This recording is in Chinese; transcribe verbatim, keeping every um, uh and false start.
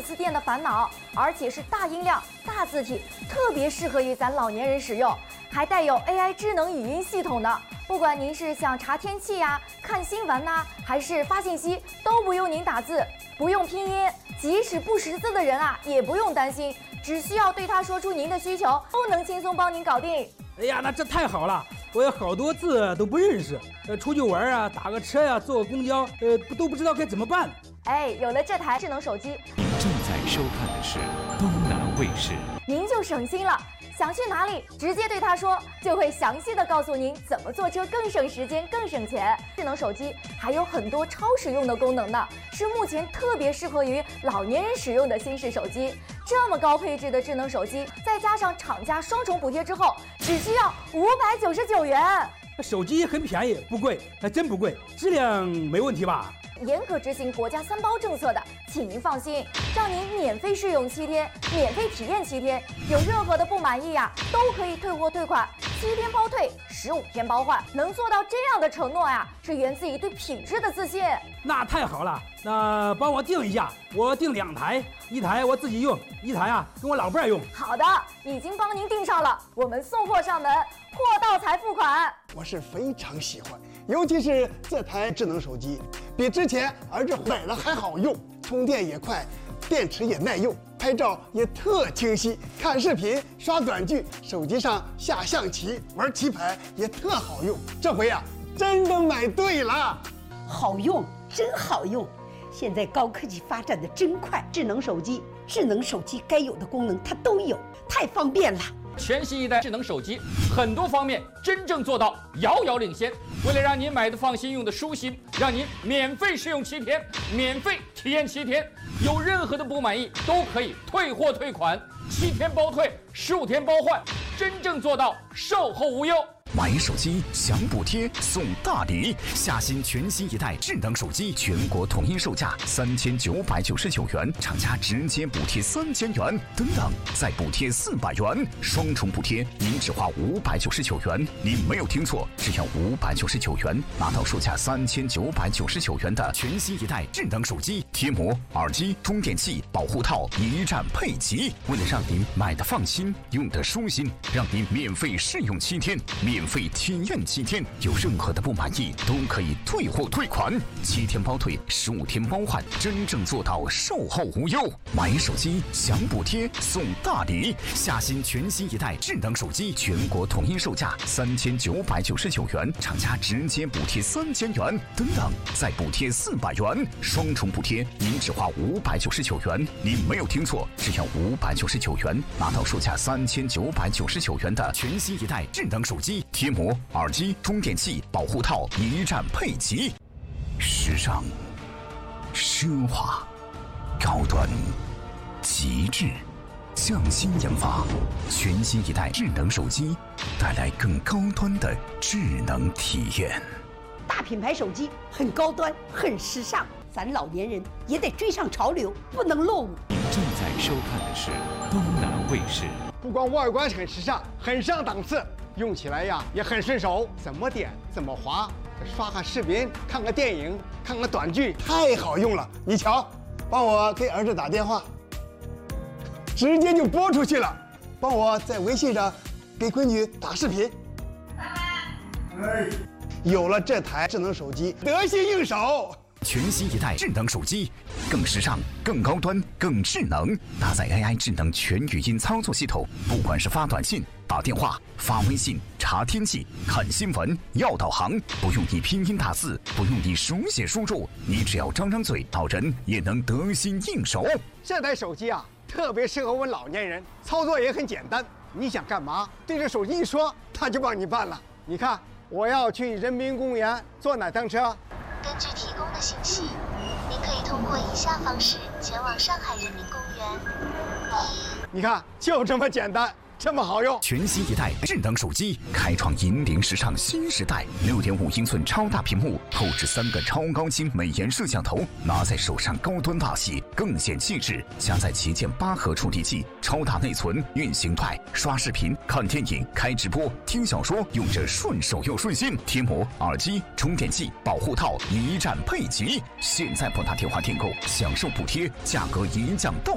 字店的烦恼，而且是大音量、大字体，特别适合于咱老年人使用，还带有 A I 智能语音系统的。不管您是想查天气呀、看新闻呐、啊，还是发信息，都不用您打字，不用拼音，即使不识字的人啊，也不用担心，只需要对他说出您的需求，都能轻松帮您搞定。 哎呀，那这太好了！我有好多字都不认识，呃，出去玩啊，打个车呀、啊，坐个公交，呃，都不知道该怎么办。 哎，有了这台智能手机， 您正在收看的是东南卫视， 您就省心了。想去哪里，直接对他说，就会详细的告诉您怎么坐车更省时间、更省钱。智能手机还有很多超实用的功能呢，是目前特别适合于老年人使用的新式手机。这么高配置的智能手机，再加上厂家双重补贴之后，只需要五百九十九元。 手机很便宜，不贵，还真不贵，质量没问题吧？ 严格执行国家三包政策的，请您放心，让您免费试用七天，免费体验七天，有任何的不满意呀、啊，都可以退货退款，七天包退，十五天包换，能做到这样的承诺呀、啊，是源自于对品质的自信。 那太好了，那帮我订一下，我订两台，一台我自己用，一台啊跟我老伴儿用。 好的，已经帮您订上了，我们送货上门，货到才付款。 我是非常喜欢，尤其是这台智能手机，比之前儿子买了还好用，充电也快，电池也耐用，拍照也特清晰，看视频、刷短剧，手机上下象棋、玩棋牌也特好用。这回啊，真的买对了， 好用，真好用。现在高科技发展的真快，智能手机，智能手机该有的功能它都有，太方便了。 全新一代智能手机，很多方面真正做到遥遥领先。为了让您买的放心、用的舒心，让您免费试用七天，免费体验七天，有任何的不满意都可以退货退款，七天包退，十五天包换，真正做到售后无忧。 买手机享补贴送大礼，夏新全新一代智能手机全国统一售价三千九百九十九元，厂家直接补贴三千元，等等再补贴四百元，双重补贴，您只花五百九十九元。您没有听错，只要五百九十九元，拿到售价三千九百九十九元的全新一代智能手机，贴膜、耳机、充电器、保护套一站配齐。为了让您买的放心，用的舒心，让您免费试用七天，免费体验七天，有任何的不满意都可以退货退款，七天包退，十五天包换，真正做到售后无忧。买手机享补贴送大礼，夏新全新一代智能手机全国统一售价三千九百九十九元，厂家直接补贴三千元，等等再补贴四百元，双重补贴，您只花五百九十九元。您没有听错，只要五百九十九元，拿到售价三千九百九十九元的全新一代智能手机，贴膜、耳机、充电器、保护套一站配齐。时尚、奢华、高端、极致，匠心研发，全新一代智能手机，带来更高端的智能体验。 大品牌手机很高端，很时尚，咱老年人也得追上潮流，不能落伍。 您正在收看的是东南卫视。 不光外观很时尚，很上档次，用起来呀也很顺手，怎么点怎么滑，刷个视频、看个电影、看个短剧，太好用了。你瞧，帮我给儿子打电话，直接就拨出去了。帮我在微信上给闺女打视频。哎，有了这台智能手机，得心应手。 全新一代智能手机，更时尚、更高端、更智能，搭载 A I 智能全语音操作系统，不管是发短信、打电话、发微信、查天气、看新闻、要导航，不用你拼音打字，不用你手写输入，你只要张张嘴，老人也能得心应手。 这台手机啊，特别适合我们老年人，操作也很简单。你想干嘛，对着手机一说，它就帮你办了。你看，我要去人民公园坐哪趟车？ 根据提供的信息，您可以通过以下方式前往上海人民公园。一， 你看，就这么简单，这么好用。 全新一代智能手机，开创引领时尚新时代。六点五英寸超大屏幕，后置三个超高清美颜摄像头，拿在手上高端大气，更显气质。加载旗舰八核处理器，超大内存，运行快，刷视频、看电影、开直播、听小说，用着顺手又顺心。贴膜、耳机、充电器、保护套一站配齐。现在拨打电话订购，享受补贴，价格一降到。